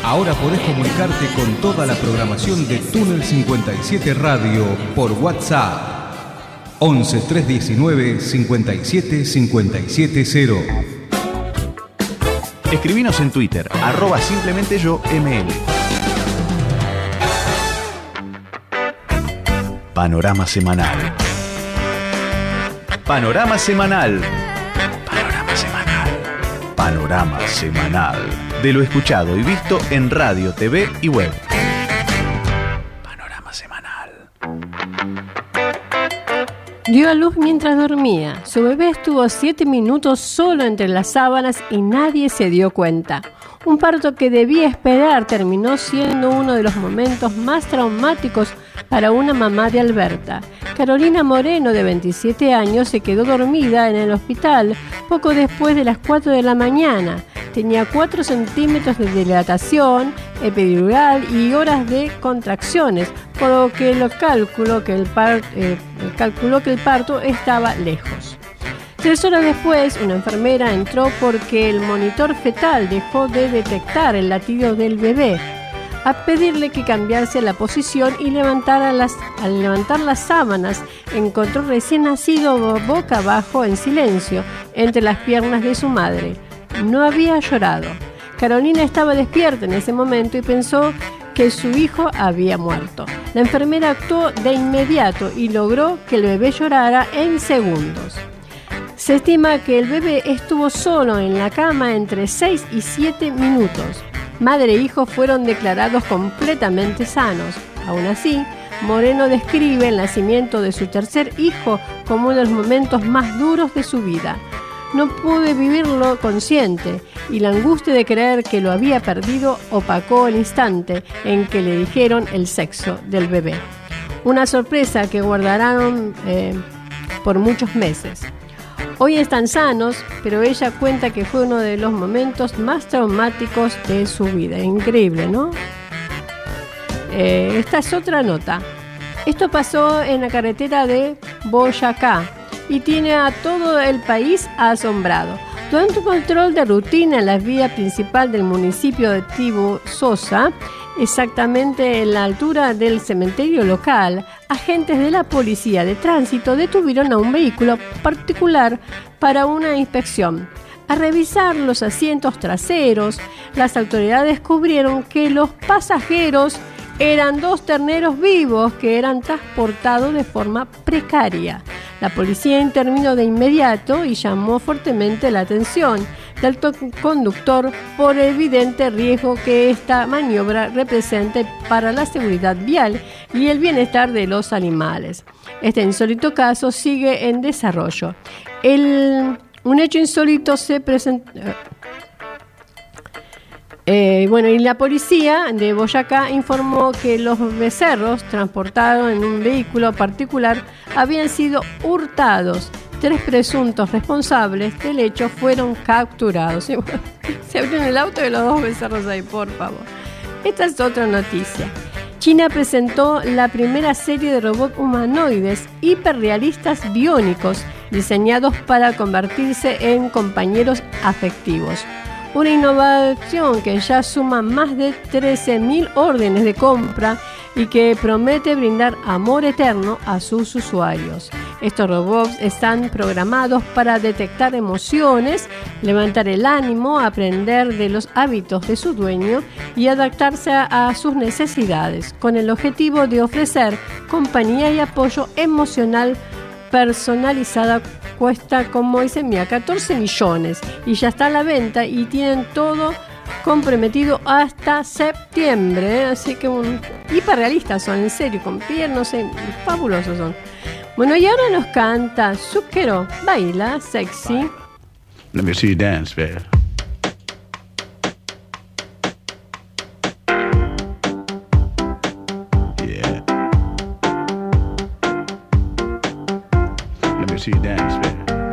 Ahora podés comunicarte con toda la programación de Túnel 57 Radio por WhatsApp 11 319 57 570. Escribinos en Twitter, @simplementeyoml. Panorama semanal. Panorama semanal. Panorama semanal. Panorama semanal. De lo escuchado y visto en radio, TV y web. Panorama semanal. Dio a luz mientras dormía. Su bebé estuvo 7 minutos solo entre las sábanas y nadie se dio cuenta. Un parto que debía esperar terminó siendo uno de los momentos más traumáticos para una mamá de Alberta. Carolina Moreno, de 27 años, se quedó dormida en el hospital poco después de las 4 de la mañana. Tenía 4 centímetros de dilatación epidural y horas de contracciones, por lo que calculó que el parto estaba lejos. 3 horas después, una enfermera entró porque el monitor fetal dejó de detectar el latido del bebé. A pedirle que cambiase la posición y al levantar las sábanas, encontró recién nacido boca abajo en silencio entre las piernas de su madre. No había llorado. Carolina estaba despierta en ese momento y pensó que su hijo había muerto. La enfermera actuó de inmediato y logró que el bebé llorara en segundos. Se estima que el bebé estuvo solo en la cama entre 6 y 7 minutos. Madre e hijo fueron declarados completamente sanos. Aún así, Moreno describe el nacimiento de su tercer hijo como uno de los momentos más duros de su vida. No pude vivirlo consciente y la angustia de creer que lo había perdido opacó el instante en que le dijeron el sexo del bebé. Una sorpresa que guardaron por muchos meses. Hoy están sanos, pero ella cuenta que fue uno de los momentos más traumáticos de su vida. Increíble, ¿no? Esta es otra nota. Esto pasó en la carretera de Boyacá y tiene a todo el país asombrado. Durante un control de rutina en la vía principal del municipio de Tibo Sosa, exactamente en la altura del cementerio local, agentes de la policía de tránsito detuvieron a un vehículo particular para una inspección. Al revisar los asientos traseros, las autoridades descubrieron que los pasajeros eran 2 terneros vivos que eran transportados de forma precaria. La policía intervino de inmediato y llamó fuertemente la atención del conductor por el evidente riesgo que esta maniobra representa para la seguridad vial y el bienestar de los animales. Este insólito caso sigue en desarrollo. Un hecho insólito se presentó. Y la policía de Boyacá informó que los becerros transportados en un vehículo particular habían sido hurtados. 3 presuntos responsables del hecho fueron capturados. Se abrieron el auto y los 2 becerros ahí, por favor. Esta es otra noticia. China presentó la primera serie de robots humanoides hiperrealistas biónicos diseñados para convertirse en compañeros afectivos. Una innovación que ya suma más de 13.000 órdenes de compra y que promete brindar amor eterno a sus usuarios. Estos robots están programados para detectar emociones, levantar el ánimo, aprender de los hábitos de su dueño y adaptarse a sus necesidades, con el objetivo de ofrecer compañía y apoyo emocional personalizada. Cuesta, como dicen, 14 millones y ya está a la venta y tienen todo comprometido hasta septiembre, así que hiperrealistas son, en serio, con piernas, fabulosos son. Bueno, y ahora nos canta Zucchero, baila sexy. Let me see you dance, babe. Yeah. Let me see you dance, babe.